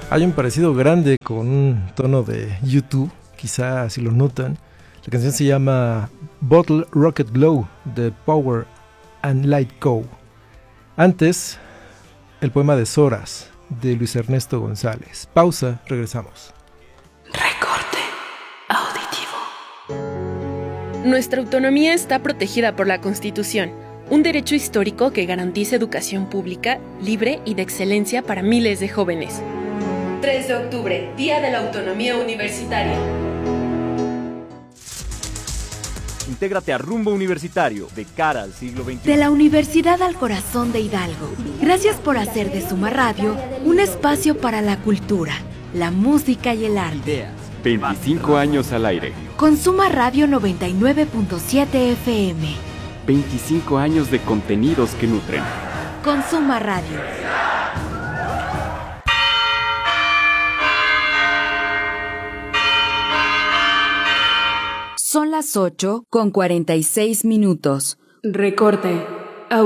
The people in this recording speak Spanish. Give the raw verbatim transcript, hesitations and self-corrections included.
Hay un parecido grande con un tono de U dos, quizá si lo notan. La canción se llama Bottle Rocket Glow de Power and Light Co. Antes, el poema de Zoras de Luis Ernesto González. Pausa, regresamos. Recorte auditivo. Nuestra autonomía está protegida por la Constitución, un derecho histórico que garantiza educación pública, libre y de excelencia para miles de jóvenes. tres de octubre, Día de la Autonomía Universitaria. Intégrate a Rumbo Universitario, de cara al siglo veintiuno. De la Universidad al Corazón de Hidalgo. Gracias por hacer de Suma Radio un espacio para la cultura, la música y el arte. veinticinco años al aire. Con Suma Radio noventa y nueve punto siete F M. veinticinco años de contenidos que nutren. Con Suma Radio. Son las ocho con cuarenta y seis minutos. Recorte